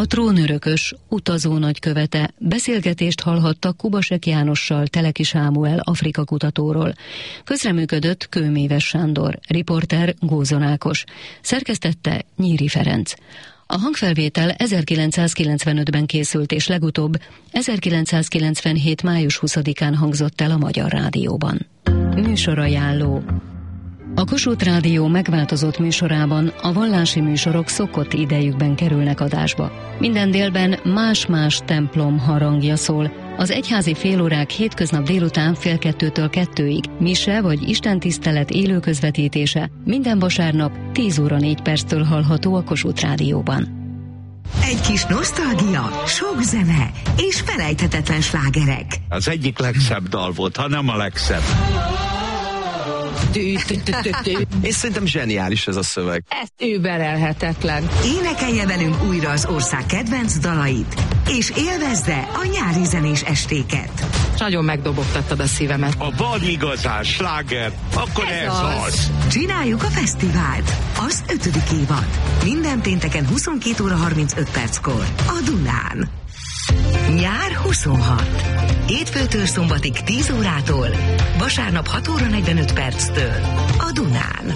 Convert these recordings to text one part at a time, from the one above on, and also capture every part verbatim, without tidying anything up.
A trónörökös, utazó nagykövete, beszélgetést hallhattak Kubasek Jánossal, Teleki Sámuel Afrika kutatóról. Közreműködött Kőméves Sándor, riporter Gózon Ákos, szerkesztette Nyíri Ferenc. A hangfelvétel ezerkilencszázkilencvenötben készült, és legutóbb ezerkilencszázkilencvenhét május huszadikán hangzott el a Magyar Rádióban. Műsorajánló. A Kossuth Rádió megváltozott műsorában a vallási műsorok szokott idejükben kerülnek adásba. Minden délben más-más templom harangja szól. Az egyházi félórák hétköznap délután fél kettőtől kettőig, mise vagy istentisztelet élő közvetítése minden vasárnap tíz óra négy perctől hallható a Kossuth Rádióban. Egy kis nosztalgia, sok zene és felejthetetlen slágerek. Az egyik legszebb dal volt, ha nem a legszebb. És szerintem zseniális ez a szöveg. Ez überelhetetlen. Énekelje velünk újra az ország kedvenc dalait, és élvezze a nyári zenés estéket. Nagyon megdobogtattad a szívemet. A van igazán sláger, akkor ez, ez az. az. Csináljuk a fesztivált, az ötödik évad. Minden pénteken huszonkét óra harmincöt perckor a Dunán. Nyár huszonhat. Hétfőtől szombatig tíz órától, vasárnap hat óra negyvenöt perctől a Dunán.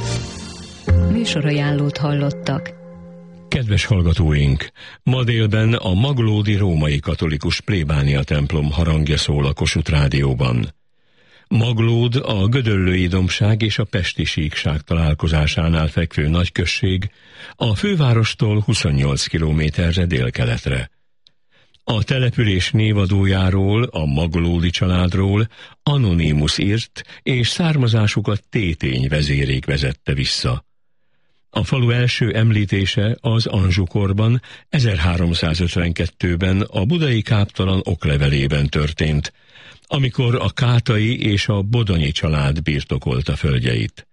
Műsorajánlót hallottak. Kedves hallgatóink! Ma délben a Maglódi római katolikus plébánia templom harangja szól a Kossuth Rádióban. Maglód a Gödöllői dombság és a Pesti síkság találkozásánál fekvő nagyközség, a fővárostól huszonnyolc kilométerre délkeletre. A település névadójáról, a Maglódi családról Anonymus írt, és származásukat Tétény vezérék vezette vissza. A falu első említése az Anzsukorban ezerháromszázötvenkettőben a budai káptalan oklevelében történt, amikor a Kátai és a Bodonyi család birtokolta földjeit.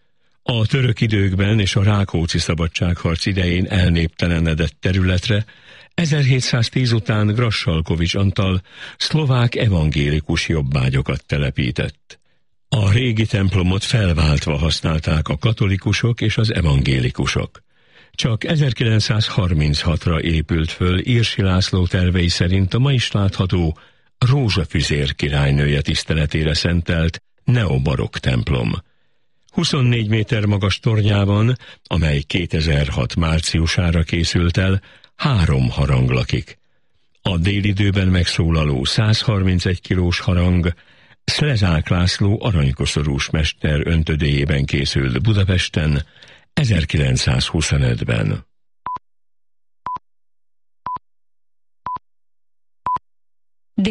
A török időkben és a Rákóczi szabadságharc idején elnéptelenedett területre ezerhétszáztíz után Grassalkovics Antal szlovák evangélikus jobbágyokat telepített. A régi templomot felváltva használták a katolikusok és az evangélikusok. Csak ezerkilencszázharminchatra épült föl Írsi László tervei szerint a ma is látható Rózsafüzér királynője tiszteletére szentelt neobarokk templom. huszonnégy méter magas tornyában, amely kétezer-hat márciusára készült el, három harang lakik. A délidőben megszólaló százharmincegy kilós harang Szlezák László aranykoszorús mester öntödéjében készült Budapesten ezerkilencszázhuszonötben.